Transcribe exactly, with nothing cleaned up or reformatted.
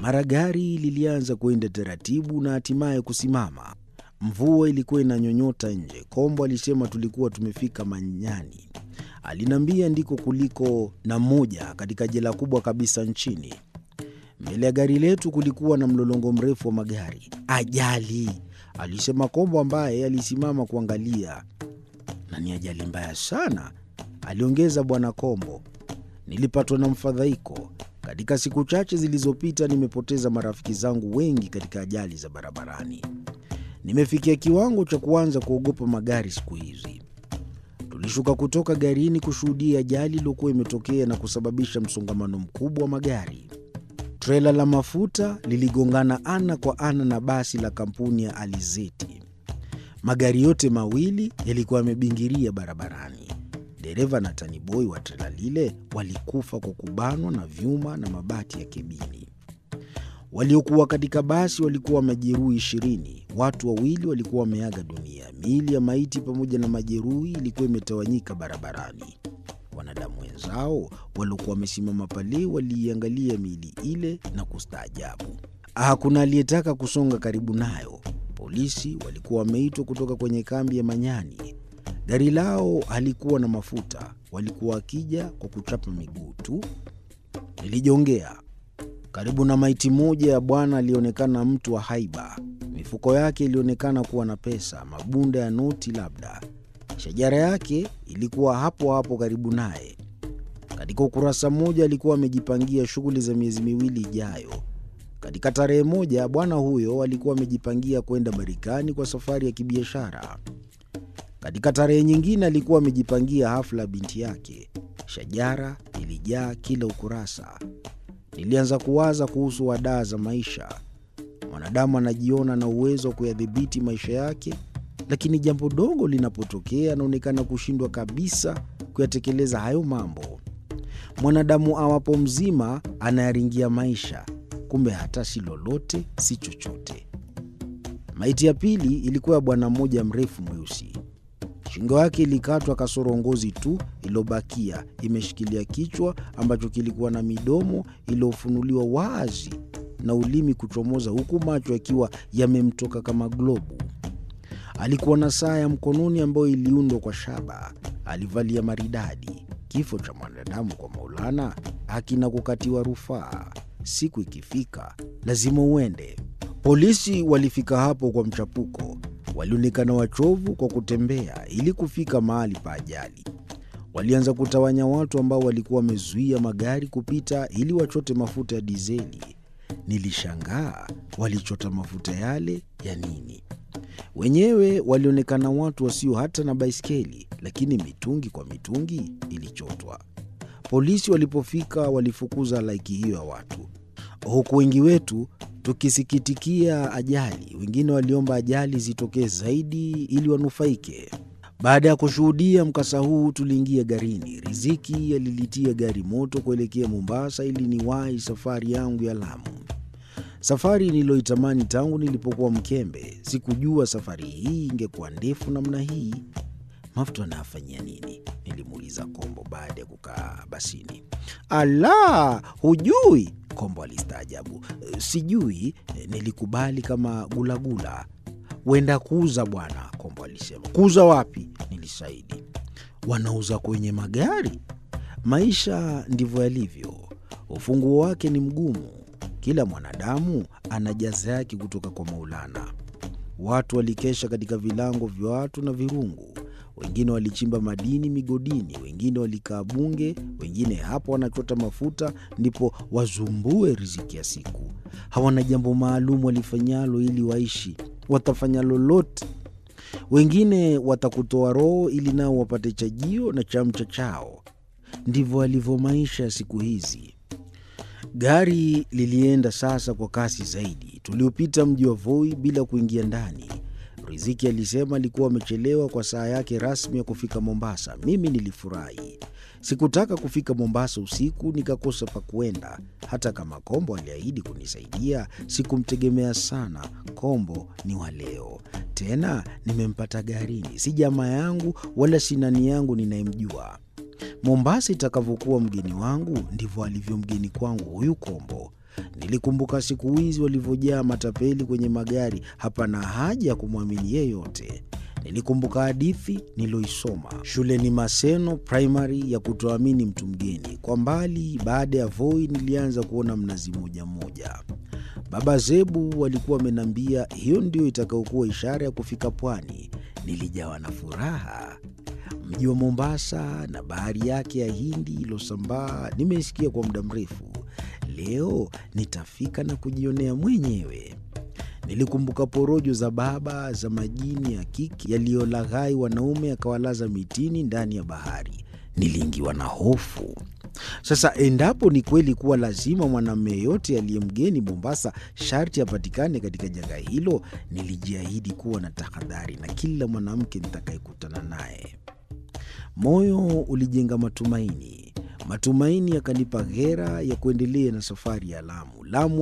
Mara gari lilianza kwenda taratibu na hatimaye kusimama. Mvua ilikuwa inanyonyota nje. Kombo alisema tulikuwa tumefika Manyani. Aliniambia ndiko kuliko na moja katika jela kubwa kabisa nchini. Mbele ya gari letu kulikuwa na mlolongo mrefu wa magari. Ajali, alisema Kombo ambaye alisimama kuangalia. Na ni ajali mbaya sana, aliongeza Bwana Kombo. Nilipatwa na mfadhaiko. Katika siku chache zilizopita nimepoteza marafiki zangu wengi katika ajali za barabarani. Nimefikia kiwango cha kuanza kuogopa magari siku hizi. Tulishuka kutoka garini kushuhudia ajali iliyokuwa imetokea na kusababisha msongamano mkubwa wa magari. Trela la mafuta liligongana ana kwa ana na basi la kampuni ya Alizeti. Magari yote mawili yalikuwa yamebingiria barabarani. Dereva na taniboi wa trela lile walikufa kwa kubanwa na vyuma na mabati ya kebini. Waliokuwa katika basi walikuwa majeruhi ishirini. Watu wawili walikuwa wameaga dunia. Miili ya maiti pamoja na majeruhi ilikuwa imetawanyika barabarani. Wanadamu wenzao waliokuwa wamesimama pale waliiangalia miili ile na kustaajabu. Hakuna aliyetaka kusonga karibu nayo. Polisi walikuwa wameitwa kutoka kwenye kambi ya Manyani. Gari lao halikuwa na mafuta. Walikuwa wakija kwa kuchapa miguu tu. Nilijongea. Karibu na maiti moja ya bwana alionekana mtu wa haiba. Mifuko yake ilionekana kuwa na pesa, mabunda ya noti labda. Shajara yake ilikuwa hapo hapo karibu naye. Katika ukurasa mmoja alikuwa amejipangia shughuli za miezi miwili ijayo. Katika tarehe moja bwana huyo alikuwa amejipangia kwenda Marekani kwa safari ya kibiashara. Katika tarehe nyingine alikuwa amejipangia hafla ya binti yake. Shajara ilijaa kila ukurasa. Nilianza kuwaza kuhusu wadaa za maisha. Mwanadamu anajiona na uwezo wa kuyadhibiti maisha yake, lakini jambo dogo linapotokea anaonekana kushindwa kabisa kuyatekeleza hayo mambo. Mwanadamu awapo mzima anayaringia maisha, kumbe hata si lolote, si chochote. Maiti ya pili ilikuwa ya bwana mmoja mrefu mweusi. Shingo yake ilikatwa kasoro ngozi tu iliyobakia imeshikilia kichwa ambacho kilikuwa na midomo iliyofunuliwa wazi na ulimi kuchomoza huku macho yakiwa yamemtoka kama globu. Alikuwa na saa ya mkononi ambayo iliundwa kwa shaba. Alivalia maridadi. Kifo cha mwanadamu kwa Maulana hakina kukatiwa rufaa. Siku ikifika lazima uende. Polisi walifika hapo kwa mchapuko. Walionekana wachovu kwa kutembea ili kufika mahali pa ajali. Walianza kutawanya watu ambao walikuwa wamezuia magari kupita ili wachote mafuta ya dizeli. Nilishangaa walichota mafuta yale ya nini. Wenyewe walionekana watu wasio hata na baiskeli, lakini mitungi kwa mitungi ilichotwa. Polisi walipofika walifukuza laiki hiyo ya watu. Huku wengi wetu tukisikitikia ajali, wengine waliomba ajali zitokee zaidi ili wanufaike. Baada ya kushuhudia mkasa huu tuliingia garini. Riziki alilitia gari moto kuelekea Mombasa ili niwahi safari yangu ya Lamu. Safari niliyoitamani tangu nilipokuwa mkembe. Sikujua safari hii ingekuwa ndefu namna hii. Mafuta anafanyia nini? Nilimuuliza Kombo baada ya kukaa basini. Ala, hujui? Kombo alistaajabu. Sijui, nilikubali kama gulagula. Wenda kuuza bwana, Kombo alisema. Kuuza wapi? Nilisaidi. Wanauza kwenye magari. Maisha ndivyo yalivyo. Ufunguo wake ni mgumu. Kila mwanadamu ana jaza yake kutoka kwa Maulana. Watu walikesha katika vilango vya watu na virungu. Wengine walichimba madini migodini, wengine walikaa bunge, wengine hapo wanachota mafuta ndipo wazumbue riziki ya siku. Hawana jambo maalum walifanyalo ili waishi, watafanya lolote. Wengine watakutoa roho ili nao wapate chajio na chamcha chao. Ndivyo alivyo maisha ya siku hizi. Gari lilienda sasa kwa kasi zaidi. Tuliupita mji wa Voi bila kuingia ndani. Riziki alisema alikuwa amechelewa kwa saa yake rasmi ya kufika Mombasa. Mimi nilifurahi. Sikutaka kufika Mombasa usiku nikakosa pa kuenda. Hata kama Kombo aliahidi kunisaidia, sikumtegemea sana. Kombo ni wa leo. Tena nimempata garini. Si jamaa yangu wala si nani yangu ninayemjua. Mombasa itakavyokuwa mgeni wangu, ndivyo alivyo mgeni kwangu huyu Kombo. Nilikumbuka siku hizi walivyojaa matapeli kwenye magari, hapana haja ya kumwamini yeyote. Nilikumbuka hadithi niloisoma shuleni Maseno Primary ya kutoamini mtu mgeni. Kwa mbali, baada ya Voi, nilianza kuona mnazi moja moja. Baba Zebu walikuwa wamenambia hiyo ndio itakayokuwa ishara ya kufika pwani. Nilijawa na furaha. Mji wa Mombasa na bahari yake ya Hindi ilosambaa nimeisikia kwa muda mrefu. Leo nitafika na kujionea mwenyewe. Nilikumbuka porojo za baba za majini ya kiki yaliyolaghai wanaume akawalaza mitini ndani ya bahari. Niliingiwa na hofu. Sasa endapo ni kweli kuwa lazima mwanamume yote aliyemgeni Mombasa sharti apatikane katika janga hilo, nilijiahidi kuwa na tahadhari na kila mwanamke nitakayekutana naye. Moyo ulijenga matumaini. Matumaini yakanipa ghera ya kuendelea na safari ya Lamu. Lamu